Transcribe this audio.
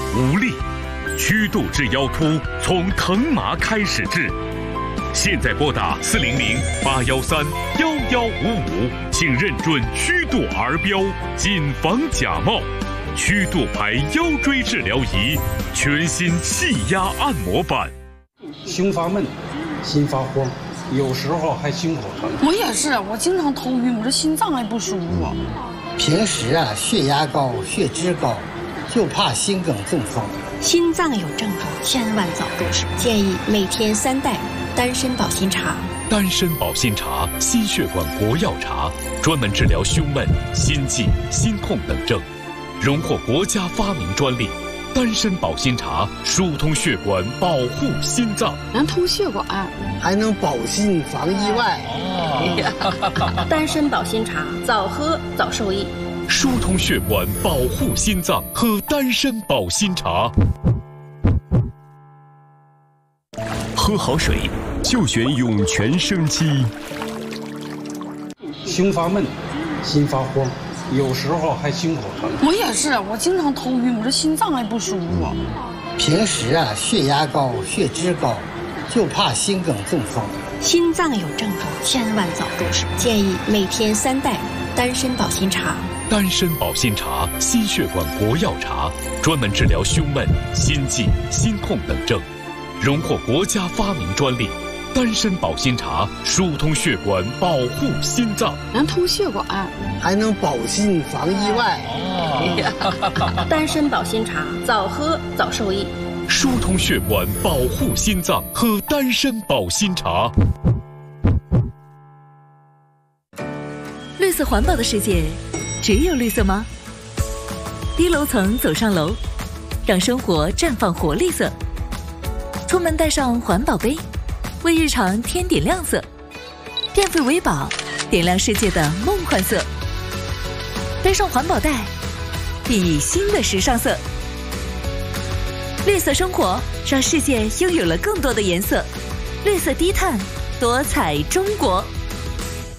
无力，曲度至腰突从疼麻开始治。现在拨打400-813-1155，请认准曲度儿标，谨防假冒。曲度牌腰椎治疗仪，全新气压按摩板。 胸发闷，心发慌，有时候还心口疼。 我也是，我经常头晕，我这心脏还不舒服。 平时血压高，血脂高，就怕心梗中风。 心脏有症状，千万早重视。建议每天3袋丹参保心茶。 丹参保心茶，心血管国药茶，专门治疗胸闷、心悸、心痛等症，荣获国家发明专利。丹参保心茶疏通血管，保护心脏， 能通血管， 还能保心防意外。 丹参保心茶，早喝早受益。 疏通血管，保护心脏，喝丹参保心茶。 喝好水就选涌泉生机。 胸发闷，心发慌，有时候还心口疼。 我也是，我经常头晕，我这心脏还不舒服。 平时血压高，血脂高，就怕心梗中风。 心脏有症状，千万早重视。建议每天3袋丹参保心茶。 丹参保心茶，心血管国药茶，专门治疗胸闷、心悸、心痛等症，荣获国家发明专利。丹参保心茶疏通血管，保护心脏， 能通血管， 还能保心防意外。 丹参保心茶，早喝早受益。 疏通血管，保护心脏，喝丹参保心茶。 绿色环保的世界，只有绿色吗？低楼层走上楼，让生活绽放活力色。出门带上环保杯，为日常添点亮色。电费为宝，点亮世界的梦幻色。背上环保袋，熠熠新的时尚色。绿色生活，让世界拥有了更多的颜色。绿色低碳，多彩中国。